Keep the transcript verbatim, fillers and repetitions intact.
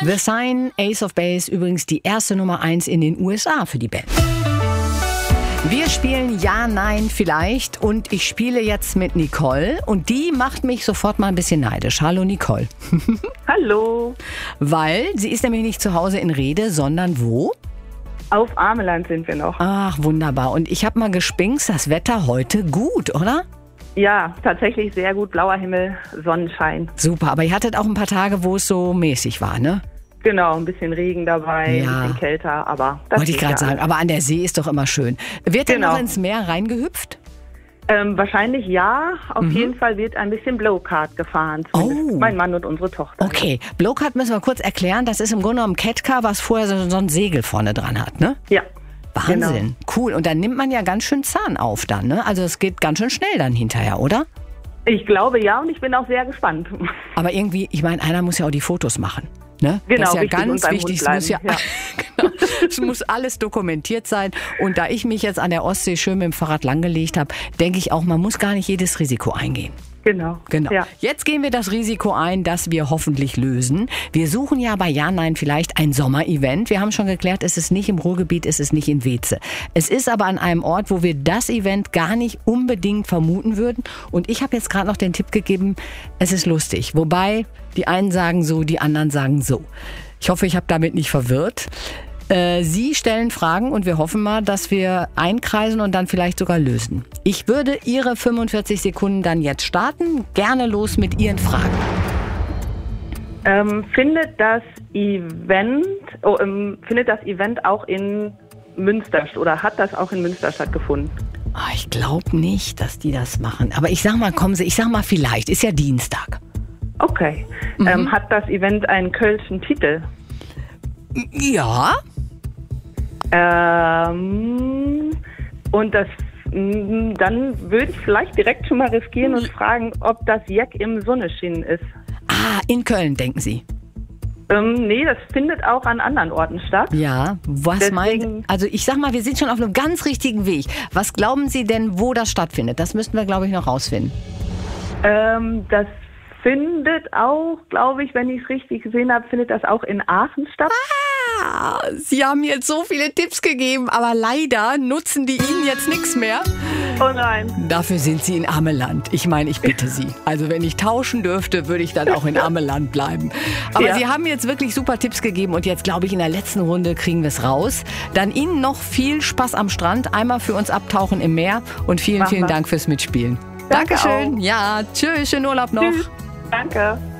The Sign, Ace of Base, übrigens die erste Nummer eins in den U S A für die Band. Wir spielen Ja, Nein, Vielleicht und ich spiele jetzt mit Nicole und die macht mich sofort mal ein bisschen neidisch. Hallo Nicole. Hallo. Weil sie ist nämlich nicht zu Hause in Rede, sondern wo? Auf Ameland sind wir noch. Ach, wunderbar. Und ich habe mal gespinkst, das Wetter heute gut, oder? Ja, tatsächlich sehr gut. Blauer Himmel, Sonnenschein. Super, aber ihr hattet auch ein paar Tage, wo es so mäßig war, ne? Genau, ein bisschen Regen dabei, Ja. ein bisschen kälter, aber das Wollte ich geht gerade ja. sagen, aber an der See ist doch immer schön. Wird denn Genau. noch ins Meer reingehüpft? Ähm, wahrscheinlich ja. Auf Mhm. jeden Fall wird ein bisschen Blowkart gefahren. Zumindest Oh. mein Mann und unsere Tochter. Okay, Blowkart müssen wir kurz erklären. Das ist im Grunde genommen Catcar, was vorher so, so ein Segel vorne dran hat, ne? Ja. Wahnsinn, cool. Und dann nimmt man ja ganz schön Zahn auf dann, ne? Also es geht ganz schön schnell dann hinterher, oder? Ich glaube ja und ich bin auch sehr gespannt. Aber irgendwie, ich meine, einer muss ja auch die Fotos machen. Ne? Genau, das ist ja richtig, und ganz beim wichtig. Es Hund muss, ja, bleiben, genau, es muss alles dokumentiert sein. Und da ich mich jetzt an der Ostsee schön mit dem Fahrrad langgelegt habe, denke ich auch, man muss gar nicht jedes Risiko eingehen. Genau. Genau. Ja. Jetzt gehen wir das Risiko ein, das wir hoffentlich lösen. Wir suchen ja bei Ja, Nein, Vielleicht ein Sommerevent. Wir haben schon geklärt, es ist nicht im Ruhrgebiet, es ist nicht in Weeze. Es ist aber an einem Ort, wo wir das Event gar nicht unbedingt vermuten würden. Und ich habe jetzt gerade noch den Tipp gegeben, es ist lustig. Wobei die einen sagen so, die anderen sagen so. Ich hoffe, ich habe damit nicht verwirrt. Äh, Sie stellen Fragen und wir hoffen mal, dass wir einkreisen und dann vielleicht sogar lösen. Ich würde Ihre fünfundvierzig Sekunden dann jetzt starten. Gerne los mit Ihren Fragen. Ähm, findet das Event, oh, ähm, findet das Event auch in Münster oder hat das auch in Münster stattgefunden? Ah, ich glaube nicht, dass die das machen. Aber ich sag mal, kommen Sie, ich sag mal vielleicht. Ist ja Dienstag. Okay. Mhm. Ähm, hat das Event einen kölschen Titel? Ja. Ähm, und das, m, dann würde ich vielleicht direkt schon mal riskieren und fragen, ob das Jack im Sonnenschein ist. Ah, in Köln, denken Sie. Ähm, nee, das findet auch an anderen Orten statt. Ja, was Deswegen- meinen? Also ich sag mal, wir sind schon auf einem ganz richtigen Weg. Was glauben Sie denn, wo das stattfindet? Das müssten wir, glaube ich, noch rausfinden. Ähm, das findet auch, glaube ich, wenn ich es richtig gesehen habe, findet das auch in Aachen statt. Ah, Sie haben jetzt so viele Tipps gegeben, aber leider nutzen die Ihnen jetzt nichts mehr. Oh nein. Dafür sind Sie in Ameland. Ich meine, ich bitte Sie. Also wenn ich tauschen dürfte, würde ich dann auch in Ameland bleiben. Aber Ja. Sie haben jetzt wirklich super Tipps gegeben und jetzt glaube ich, in der letzten Runde kriegen wir es raus. Dann Ihnen noch viel Spaß am Strand. Einmal für uns abtauchen im Meer und vielen, Machen vielen wir. Dank fürs Mitspielen. Danke Dankeschön. auch. Ja, tschüss, schönen Urlaub noch. Tschüss. Danke.